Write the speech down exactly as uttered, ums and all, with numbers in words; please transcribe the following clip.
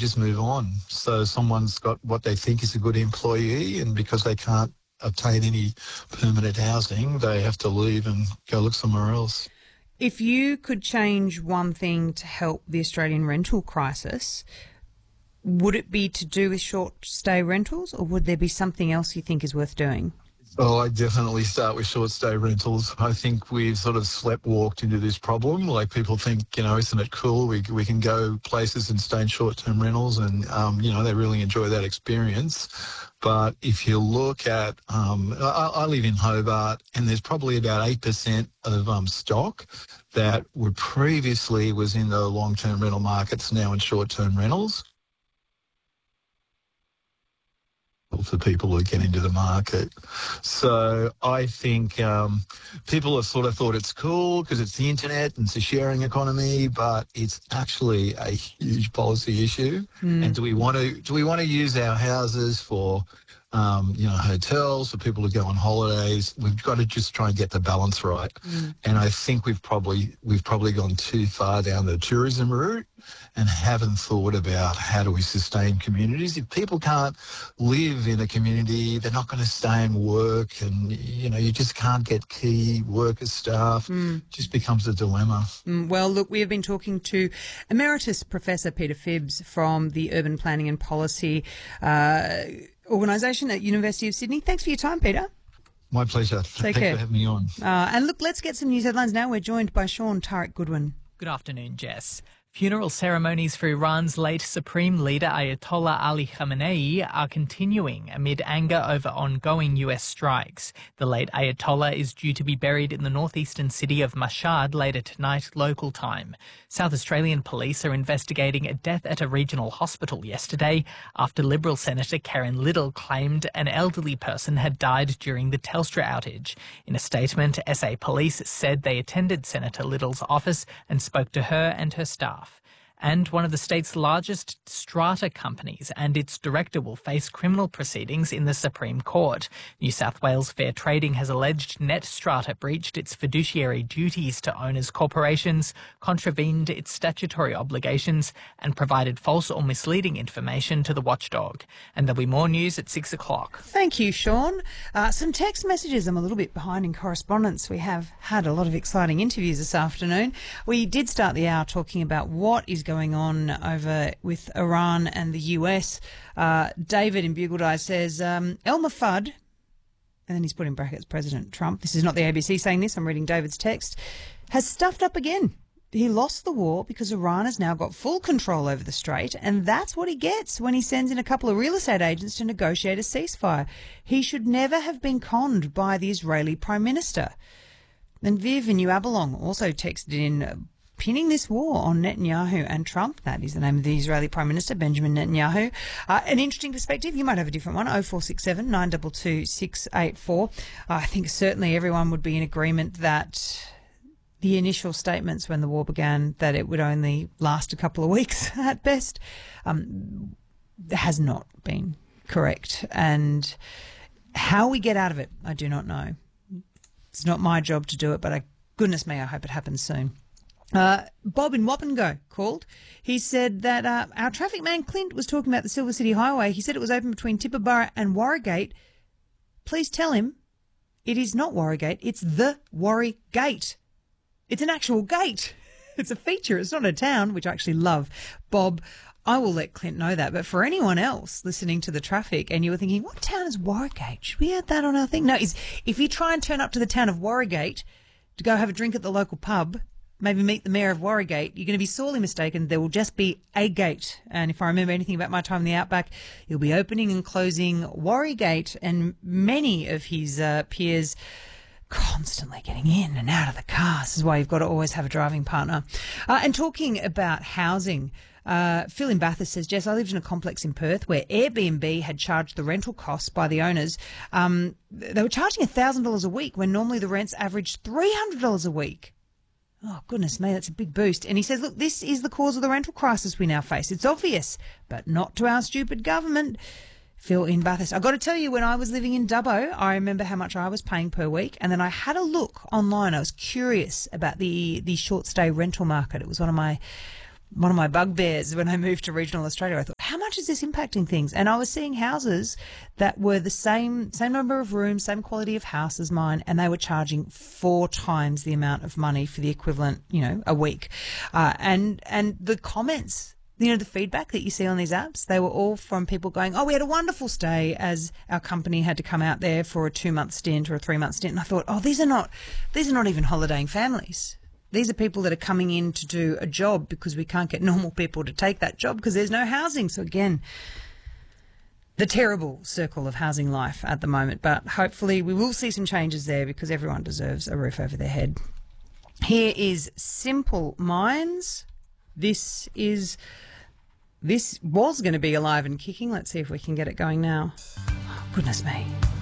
just move on. So someone's got what they think is a good employee, and because they can't obtain any permanent housing, they have to leave and go look somewhere else. If you could change one thing to help the Australian rental crisis, would it be to do with short stay rentals, or would there be something else you think is worth doing? Well, I definitely start with short stay rentals. I think we've sort of sleptwalked into this problem. Like, people think, you know, isn't it cool? We we can go places and stay in short-term rentals, and, um, you know, they really enjoy that experience. But if you look at, um, I, I live in Hobart, and there's probably about eight percent of um, stock that were previously was in the long-term rental markets, now in short-term rentals. For people who get into the market. So I think um, people have sort of thought it's cool because it's the internet and it's a sharing economy, but it's actually a huge policy issue. Mm. And do we want to do we want to use our houses for um, you know, hotels, for people to go on holidays? We've got to just try and get the balance right. Mm. And I think we've probably we've probably gone too far down the tourism route and haven't thought about how do we sustain communities. If people can't live in a community, they're not going to stay and work, and, you know, you just can't get key workers, staff. Mm. It just becomes a dilemma. Mm, well, look, we have been talking to Emeritus Professor Peter Phibbs from the Urban Planning and Policy uh, Organisation at University of Sydney. Thanks for your time, Peter. My pleasure. Take Thanks care. for having me on. Uh, and look, let's get some news headlines now. We're joined by Sean Tarek Goodwin. Good afternoon, Jess. Funeral ceremonies for Iran's late Supreme Leader Ayatollah Ali Khamenei are continuing amid anger over ongoing U S strikes. The late Ayatollah is due to be buried in the northeastern city of Mashhad later tonight, local time. South Australian police are investigating a death at a regional hospital yesterday after Liberal Senator Karen Liddle claimed an elderly person had died during the Telstra outage. In a statement, S A Police said they attended Senator Liddle's office and spoke to her and her staff. And one of the state's largest strata companies and its director will face criminal proceedings in the Supreme Court. New South Wales Fair Trading has alleged Net Strata breached its fiduciary duties to owners' corporations, contravened its statutory obligations, and provided false or misleading information to the watchdog. And there'll be more news at six o'clock. Thank you, Sean. Uh, some text messages. I'm a little bit behind in correspondence. We have had a lot of exciting interviews this afternoon. We did start the hour talking about what is going going on over with Iran and the U S. Uh, David in Bugledeye says, um, Elmer Fudd, and then he's put in brackets President Trump, this is not the A B C saying this, I'm reading David's text, has stuffed up again. He lost the war because Iran has now got full control over the Strait, and that's what he gets when he sends in a couple of real estate agents to negotiate a ceasefire. He should never have been conned by the Israeli Prime Minister. And Viv in New Abalong also texted in, uh, pinning this war on Netanyahu and Trump. That is the name of the Israeli Prime Minister, Benjamin Netanyahu. Uh, an interesting perspective. You might have a different one. oh four six seven, nine two two, six eight four. Uh, I think certainly everyone would be in agreement that the initial statements when the war began that it would only last a couple of weeks at best um, has not been correct. And how we get out of it, I do not know. It's not my job to do it, but I, goodness me, I hope it happens soon. Uh, Bob in Wappengo called. He said that uh, our traffic man Clint was talking about the Silver City Highway. He said it was open between Tibooburra and Warragate. Please tell him it is not Warragate. It's the Warragate. It's an actual gate. It's a feature. It's not a town, which I actually love. Bob, I will let Clint know that. But for anyone else listening to the traffic and you were thinking, what town is Warragate? Should we add that on our thing? No, it's, if you try and turn up to the town of Warragate to go have a drink at the local pub, maybe meet the mayor of Warragate, you're going to be sorely mistaken. There will just be a gate. And if I remember anything about my time in the Outback, he'll be opening and closing Warragate, and many of his uh, peers constantly getting in and out of the car. This is why you've got to always have a driving partner. Uh, and talking about housing, uh, Phil in Bathurst says, Jess, I lived in a complex in Perth where Airbnb had charged the rental costs by the owners. Um, they were charging one thousand dollars a week when normally the rents averaged three hundred dollars a week. Oh, goodness me, that's a big boost. And he says, look, this is the cause of the rental crisis we now face. It's obvious, but not to our stupid government. Phil in Bathurst. I've got to tell you, when I was living in Dubbo, I remember how much I was paying per week. And then I had a look online. I was curious about the, the short stay rental market. It was one of my one of my bugbears when I moved to regional Australia. I thought, how much is this impacting things? And I was seeing houses that were the same same number of rooms, same quality of house as mine, and they were charging four times the amount of money for the equivalent, you know, a week. Uh, and and the comments, you know, the feedback that you see on these apps, they were all from people going, oh, we had a wonderful stay as our company had to come out there for a two-month stint or a three-month stint. And I thought, oh, these are not, these are not even holidaying families. These are people that are coming in to do a job because we can't get normal people to take that job because there's no housing. So again, the terrible circle of housing life at the moment. But hopefully we will see some changes there because everyone deserves a roof over their head. Here is Simple Minds. This is... This was going to be alive and kicking. Let's see if we can get it going now. Oh, goodness me.